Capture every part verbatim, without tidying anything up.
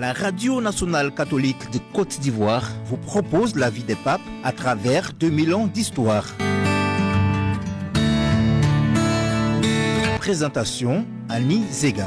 La Radio nationale catholique de Côte d'Ivoire vous propose la vie des papes à travers deux mille ans d'histoire. Présentation Annie Zega.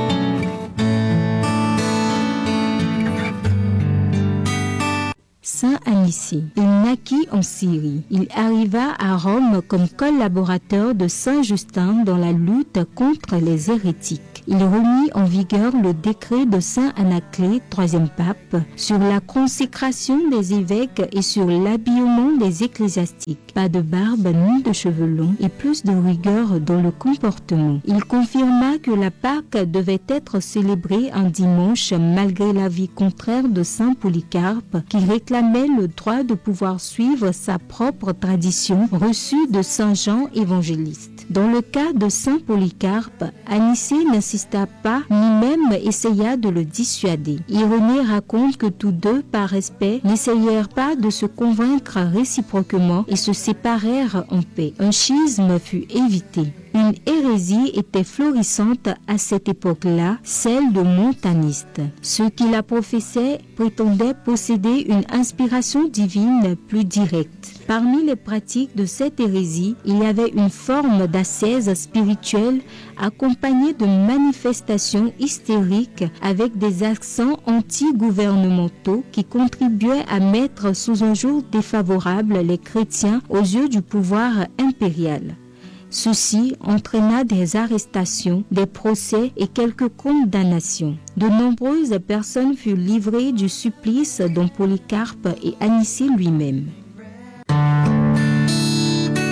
Saint Anicie, il naquit en Syrie. Il arriva à Rome comme collaborateur de Saint Justin dans la lutte contre les hérétiques. Il remit en vigueur le décret de Saint Anaclet, troisième pape, sur la consécration des évêques et sur l'habillement des ecclésiastiques. Pas de barbe ni de cheveux longs et plus de rigueur dans le comportement. Il confirma que la Pâque devait être célébrée un dimanche malgré l'avis contraire de Saint Polycarpe qui réclamait le droit de pouvoir suivre sa propre tradition reçue de Saint Jean évangéliste. Dans le cas de Saint Polycarpe, Anicie n'insista pas ni même essaya de le dissuader. Irénée raconte que tous deux, par respect, n'essayèrent pas de se convaincre réciproquement et se séparèrent en paix. Un schisme fut évité. Une hérésie était florissante à cette époque-là, celle de montanistes. Ceux qui la professaient prétendaient posséder une inspiration divine plus directe. Parmi les pratiques de cette hérésie, il y avait une forme d'ascèse spirituelle accompagnée de manifestations hystériques avec des accents anti-gouvernementaux qui contribuaient à mettre sous un jour défavorable les chrétiens aux yeux du pouvoir impérial. Ceci entraîna des arrestations, des procès et quelques condamnations. De nombreuses personnes furent livrées du supplice dont Polycarpe et Anicie lui-même.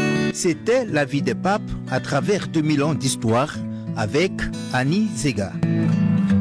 C'était la vie des papes à travers deux mille ans d'histoire avec Annie Zega.